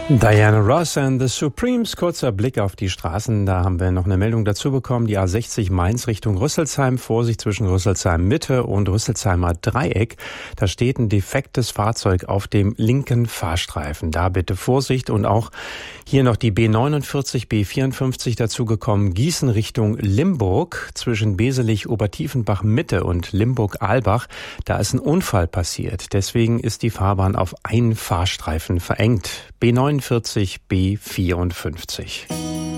Diana Ross and the Supremes, kurzer Blick auf die Straßen. Da haben wir noch eine Meldung dazu bekommen. Die A60 Mainz Richtung Rüsselsheim. Vorsicht zwischen Rüsselsheim Mitte und Rüsselsheimer Dreieck. Da steht ein defektes Fahrzeug auf dem linken Fahrstreifen. Da bitte Vorsicht. Und auch hier noch die B49, B54 dazu gekommen. Gießen Richtung Limburg zwischen Beselich-Obertiefenbach Mitte und Limburg-Aalbach. Da ist ein Unfall passiert. Deswegen ist die Fahrbahn auf einen Fahrstreifen verengt. B49, B54.